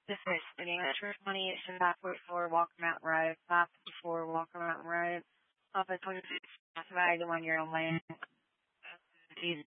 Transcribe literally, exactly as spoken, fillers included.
This is sitting at church money. It's in five forty-four Walker Mountain Road. five fifty-four Walker Mountain Road. Office twenty-six. That's about the one year on land.